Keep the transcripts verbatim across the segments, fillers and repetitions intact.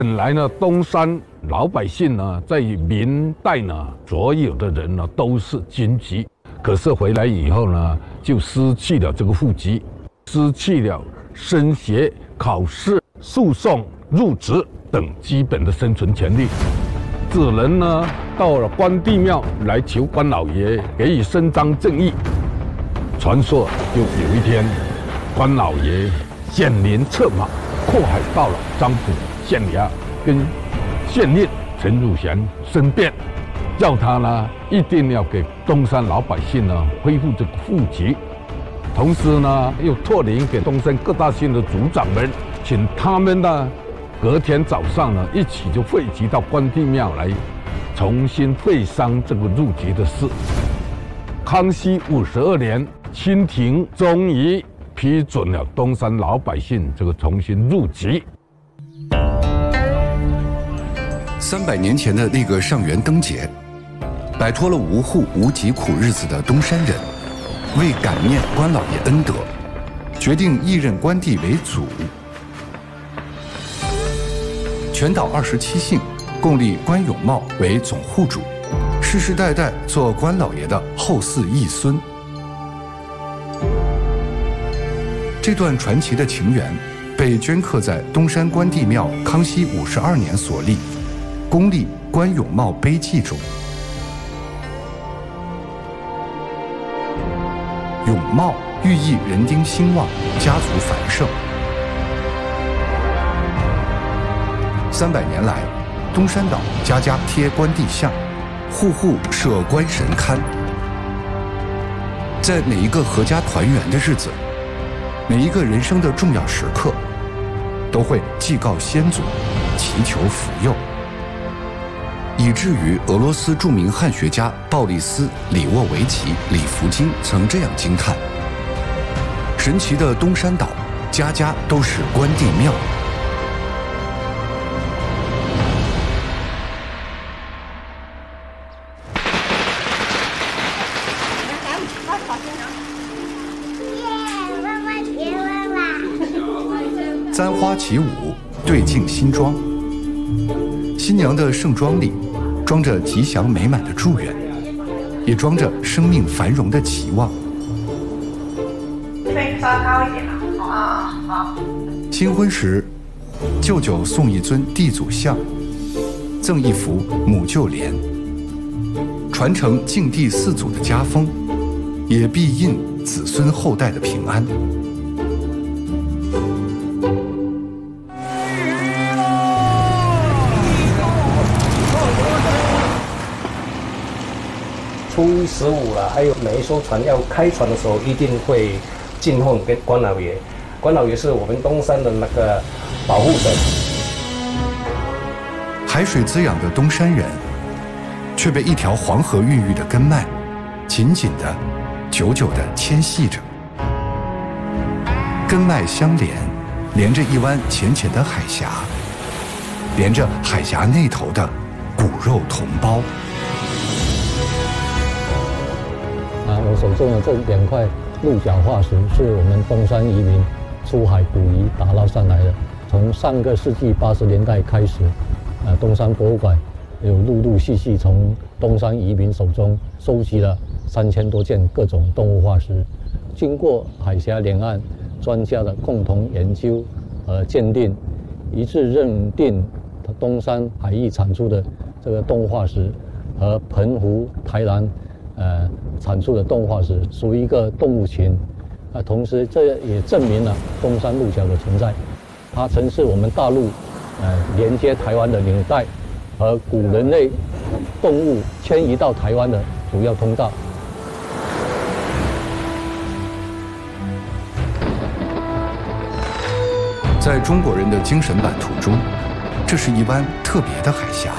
本来呢，东山老百姓呢，在明代呢，所有的人呢都是军籍，可是回来以后呢，就失去了这个户籍，失去了升学、考试、诉讼、入职等基本的生存权利，只能呢到了关帝庙来求关老爷给予伸张正义。传说就有一天，关老爷显灵策马，阔海到了漳浦县衙，跟县令陈汝贤申辩，叫他呢一定要给东山老百姓呢恢复这个户籍，同时呢又托灵给东山各大县的族长们，请他们呢隔天早上呢一起就汇集到关帝庙来，重新会商这个入籍的事。康熙五十二年，清廷终于批准了东山老百姓这个重新入籍。 三百年前的那个上元灯节，摆脱了无户无籍苦日子的东山人，为感念关老爷恩德，决定继任关帝为祖。全岛二十七姓共立关永茂为总户主，世世代代做关老爷的后嗣义孙。这段传奇的情缘被镌刻在东山关帝庙康熙五十二年所立公立关永茂碑记中。永茂寓意人丁兴旺，家族繁盛。三百年来，东山岛家家贴关帝像，户户设关神龛。在每一个阖家团圆的日子，每一个人生的重要时刻，都会祭告先祖，祈求福佑，以至于俄罗斯著名汉学家鲍里斯·里沃维奇·里弗金曾这样惊叹：神奇的东山岛，家家都是关帝庙。簪花起舞，对镜新装。新娘的盛装里，装着吉祥美满的祝愿，也装着生命繁荣的期望。 这边稍高一点了，啊好。 新婚时，舅舅送一尊地祖像，赠一幅母舅联，传承敬帝四祖的家风，也必印子孙后代的平安。 初一十五了，还有每一艘船要开船的时候，一定会进奉跟关老爷。关老爷是我们东山的那个保护神。 海水滋养的东山人，却被一条黄河孕育的根脉，紧紧的、久久的牵系着。根脉相连，连着一湾浅浅的海峡，连着海峡那头的骨肉同胞。 啊，我手中的这两块鹿角化石是我们东山移民出海捕鱼打捞上来的。从上个世纪八十年代开始，呃，东山博物馆有陆陆续续从东山移民手中收集了三千多件各种动物化石。经过海峡两岸专家的共同研究和鉴定，一致认定东山海域产出的这个动物化石和澎湖、台南呃产出的动物化石属于一个动物群。啊，同时这也证明了东山鹿角的存在，它曾是我们大陆呃连接台湾的纽带和古人类动物迁移到台湾的主要通道。 在中国人的精神版图中，这是一湾特别的海峡，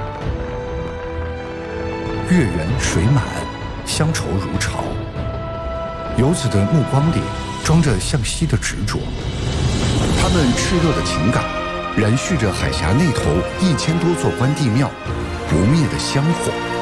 月圆水满，乡愁如潮。游子的目光里装着向西的执着，他们炽热的情感燃续着海峡那头一千多座关帝庙不灭的香火。